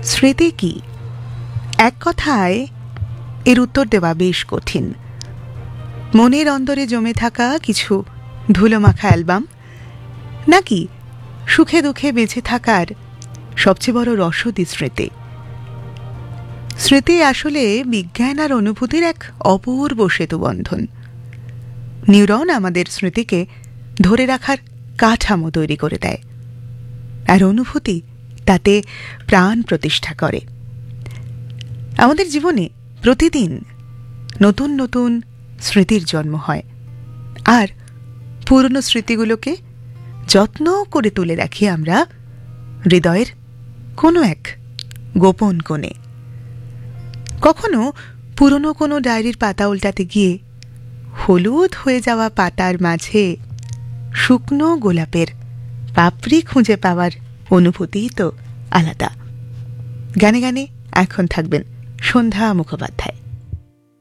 স্মৃতি কি? এক কথায় এর উত্তর দেওয়া বেশ কঠিন। মনের অন্দরে জমে থাকা কিছু ধুলোমাখা অ্যালবাম, নাকি সুখে দুঃখে বেঁচে থাকার সবচেয়ে বড় রসদই স্মৃতি? স্মৃতি আসলে বিজ্ঞান আর অনুভূতির এক অপূর্ব সেতুবন্ধন। নিউরন আমাদের স্মৃতিকে ধরে রাখার কাঠামো তৈরি করে দেয়, আর অনুভূতি তাতে প্রাণ প্রতিষ্ঠা করে। আমাদের জীবনে প্রতিদিন নতুন নতুন স্মৃতির জন্ম হয়, আর পুরনো স্মৃতিগুলোকে যত্ন করে তুলে রাখি আমরা হৃদয়ের কোনো এক গোপন কোণে। কখনো পুরনো কোনো ডায়েরির পাতা উল্টাতে গিয়ে হলুদ হয়ে যাওয়া পাতার মাঝে শুকনো গোলাপের পাপড়ি খুঁজে পাওয়ার অনুভূতিই তো আলাদা। গানে গানে এখন থাকবেন সন্ধ্যা মুখোপাধ্যায়।